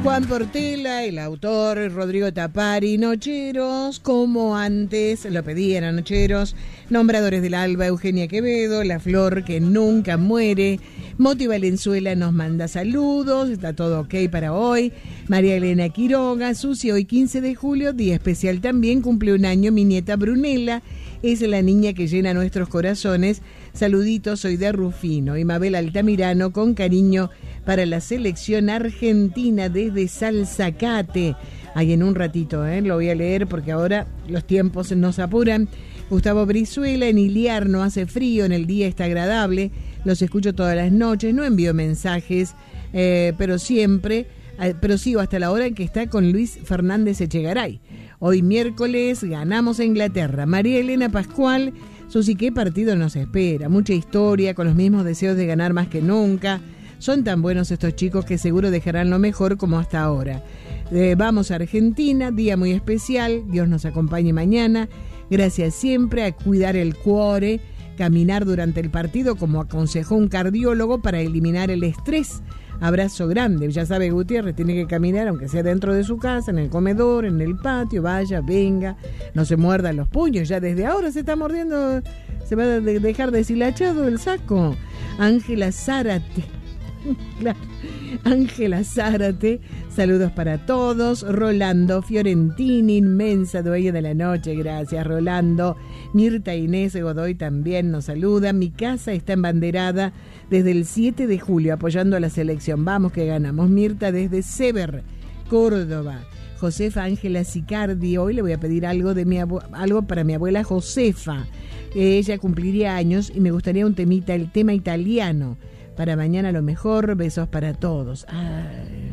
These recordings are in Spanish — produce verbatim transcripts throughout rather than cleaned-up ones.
Juan Portela, el autor, Rodrigo Tapari, Nocheros, como antes lo pedían a Nocheros, Nombradores del Alba, Eugenia Quevedo, La Flor que Nunca Muere, Moti Valenzuela nos manda saludos, está todo ok para hoy, María Elena Quiroga, Susi, hoy quince de julio, día especial también, cumple un año mi nieta Brunella, es la niña que llena nuestros corazones, saluditos, soy de Rufino, y Mabel Altamirano, con cariño para la selección argentina desde Salzacate. Ahí en un ratito, ¿eh? Lo voy a leer porque ahora los tiempos nos apuran. Gustavo Brizuela, en Iliar no hace frío, en el día está agradable, los escucho todas las noches, no envío mensajes, eh, pero siempre, eh, pero sigo hasta la hora en que está con Luis Fernández Echegaray. Hoy miércoles ganamos a Inglaterra. María Elena Pascual, Susi, ¿qué partido nos espera? Mucha historia, con los mismos deseos de ganar más que nunca. Son tan buenos estos chicos que seguro dejarán lo mejor como hasta ahora. Eh, vamos a Argentina, día muy especial, Dios nos acompañe mañana. Gracias siempre, a cuidar el cuore, caminar durante el partido como aconsejó un cardiólogo para eliminar el estrés. Abrazo grande, ya sabe Gutiérrez, tiene que caminar aunque sea dentro de su casa, en el comedor, en el patio, vaya, venga, no se muerdan los puños, ya desde ahora se está mordiendo, se va a dejar deshilachado el saco. Ángela Zárate, claro. Ángela Zárate, saludos para todos. Rolando Fiorentini, inmensa dueña de la noche, gracias Rolando. Mirta Inés Godoy también nos saluda. Mi casa está embanderada desde el siete de julio apoyando a la selección. Vamos que ganamos. Mirta desde Sever, Córdoba. Josefa Ángela Sicardi, hoy le voy a pedir algo de mi abu- algo para mi abuela Josefa. Ella cumpliría años y me gustaría un temita, el tema italiano. Para mañana lo mejor, besos para todos. Ay.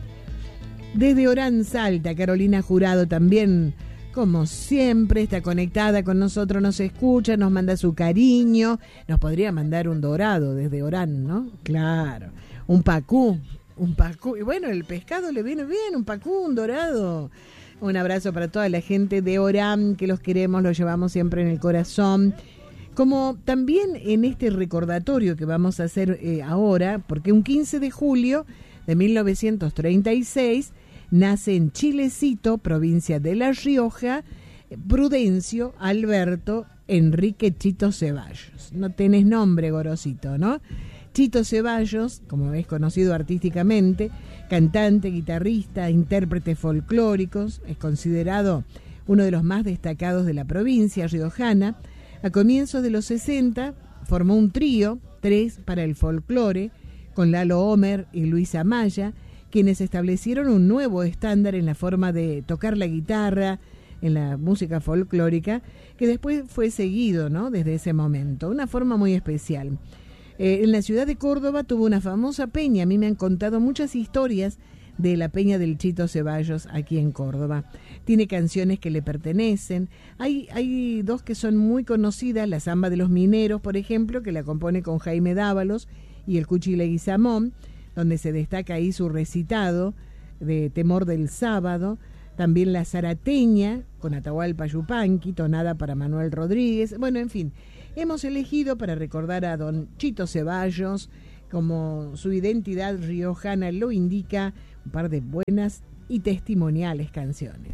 Desde Orán Salta, Carolina Jurado también, como siempre, está conectada con nosotros, nos escucha, nos manda su cariño. Nos podría mandar un dorado desde Orán, ¿no? Claro. Un pacú, un pacú. Y bueno, el pescado le viene bien, un pacú, un dorado. Un abrazo para toda la gente de Orán, que los queremos, los llevamos siempre en el corazón. Como también en este recordatorio que vamos a hacer eh, ahora, porque un quince de julio de mil novecientos treinta y seis nace en Chilecito, provincia de La Rioja, Prudencio Alberto Enrique Chito Ceballos. No tenés nombre, Gorosito, ¿no? Chito Ceballos, como es conocido artísticamente, cantante, guitarrista, intérprete folclóricos, es considerado uno de los más destacados de la provincia riojana. A comienzos de los sesenta formó un trío, tres para el folclore, con Lalo Homer y Luis Amaya, quienes establecieron un nuevo estándar en la forma de tocar la guitarra, en la música folclórica, que después fue seguido, ¿no?, desde ese momento, una forma muy especial. Eh, en la ciudad de Córdoba tuvo una famosa peña, a mí me han contado muchas historias de la peña del Chito Ceballos aquí en Córdoba. Tiene canciones que le pertenecen. Hay, hay dos que son muy conocidas, la Zamba de los Mineros, por ejemplo, que la compone con Jaime Dávalos y el Cuchi Leguizamón, donde se destaca ahí su recitado de Temor del Sábado. También la Zarateña, con Atahualpa Yupanqui, tonada para Manuel Rodríguez. Bueno, en fin, hemos elegido para recordar a don Chito Ceballos, como su identidad riojana lo indica, un par de buenas y testimoniales canciones.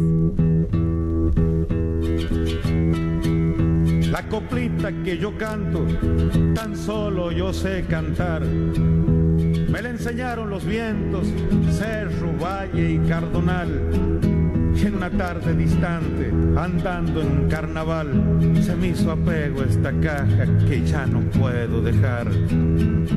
La coplita que yo canto, tan solo yo sé cantar. Me la enseñaron los vientos, Cerro, Valle y Cardonal. En una tarde distante, andando en un carnaval, se me hizo apego esta caja que ya no puedo dejar.